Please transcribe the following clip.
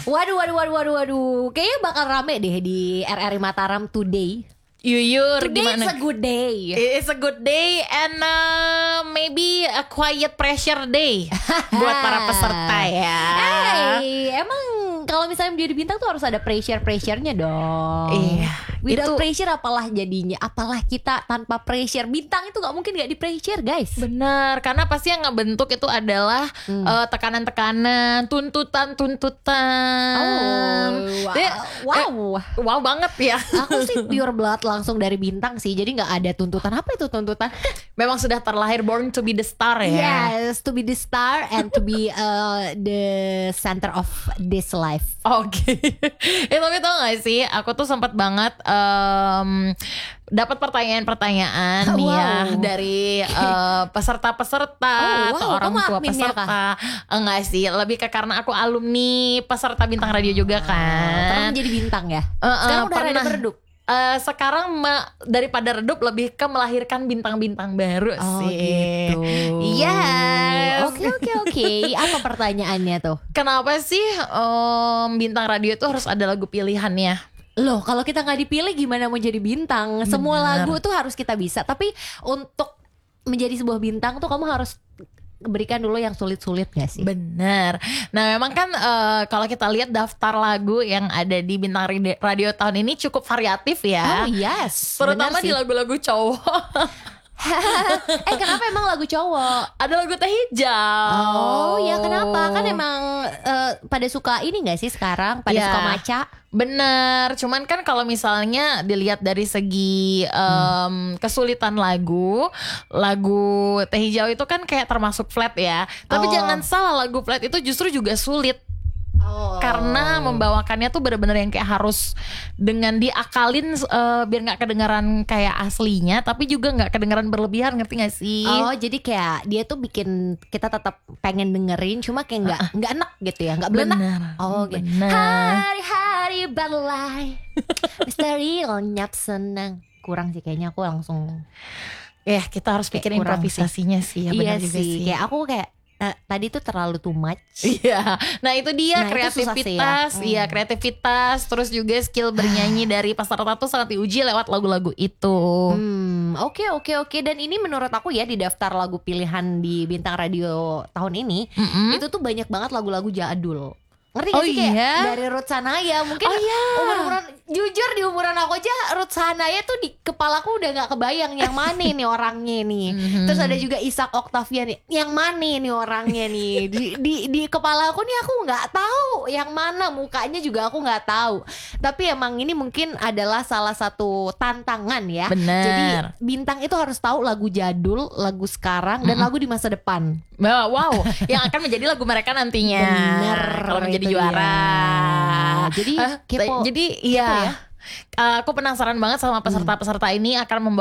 Waduh. Kayaknya bakal rame deh di RRI Mataram today. Yuyur, Today gimana? is a good day. It's a good day and maybe a quiet pressure day buat para peserta ya. Hey, emang kalau misalnya menjadi bintang tuh harus ada pressure-nya dong. Iya, Without itu- pressure apalah jadinya. Apalah kita tanpa pressure. Bintang itu gak mungkin gak di pressure, guys. Benar, karena pasti yang ngebentuk itu adalah tekanan-tekanan, tuntutan. Oh, Dia- wow. Wow banget ya. Aku sih pure blood langsung dari bintang sih. Jadi gak ada tuntutan. Apa itu tuntutan? Memang sudah terlahir born to be the star ya. Yes, to be the star and to be the center of this life. Oke. Tapi tau gak sih, aku tuh sempat banget dapat pertanyaan-pertanyaan nih ya Wow. dari peserta-peserta Oh, wow. atau orang Kamu tua adminnya peserta. Enggak sih, lebih ke karena aku alumni peserta bintang radio juga Pernah kan. menjadi bintang ya? Sekarang udah pernah. rada meredup. Sekarang daripada redup lebih ke melahirkan bintang-bintang baru sih. gitu. Yes. Oke. Apa pertanyaannya tuh? Kenapa sih bintang radio itu harus ada lagu pilihannya? Loh, kalau kita nggak dipilih gimana mau jadi bintang? Semua lagu tuh harus kita bisa. Tapi untuk menjadi sebuah bintang tuh kamu harus berikan dulu yang sulit-sulit gak sih? Bener. Nah memang kan kalau kita lihat daftar lagu yang ada di bintang radio tahun ini cukup variatif ya. Oh yes. Terutama benar di sih. lagu-lagu cowok. Kenapa emang lagu cowok? Ada lagu Teh Hijau. Oh ya kenapa? Kan emang pada suka ini gak sih sekarang? Pada Ya. suka maca? Bener, cuman kan kalau misalnya dilihat dari segi kesulitan lagu Teh Hijau itu kan kayak termasuk flat ya. Tapi Oh. jangan salah, lagu flat itu justru juga sulit. Oh. Karena membawakannya tuh bener-bener yang kayak harus dengan diakalin biar nggak kedengaran kayak aslinya, tapi juga nggak kedengaran berlebihan, ngerti gak sih? Oh jadi kayak dia tuh bikin kita tetap pengen dengerin, cuma kayak nggak enak gitu ya, nggak belenak. Bener. Oh gitu. Bener. Hari-hari berlai, misteri lenyap senang. Kurang sih kayaknya, aku langsung. Ya kita harus pikirin kurang improvisasinya sih ya, Iya bener juga sih. Kayak aku kayak tadi tuh terlalu too much. Iya, nah itu dia Nah, itu susah sih kreativitas, ya. iya kreativitas, terus juga skill bernyanyi dari peserta tuh sangat diuji lewat lagu-lagu itu. Oke. Dan ini menurut aku ya di daftar lagu pilihan di Bintang Radio tahun ini, itu tuh banyak banget lagu-lagu jadul. Ngerti gak Oh sih kayak iya? dari Ruth Sanaya. Mungkin Oh iya. jujur di umuran aku aja Ruth Sanaya tuh di kepalaku udah gak kebayang yang mana nih orangnya nih. Terus ada juga Ishak Octavian nih, yang mana nih orangnya nih. Di kepala aku nih aku gak tahu yang mana, mukanya juga aku gak tahu. Tapi emang ini mungkin adalah salah satu tantangan ya. Bener. Jadi bintang itu harus tahu lagu jadul, lagu sekarang, dan lagu di masa depan. Wow, yang akan menjadi lagu mereka nantinya. Bener, kalau menjadi itu juara. dia. Jadi kepo. Jadi iya. Kepo ya? Aku penasaran banget sama peserta-peserta ini akan membawa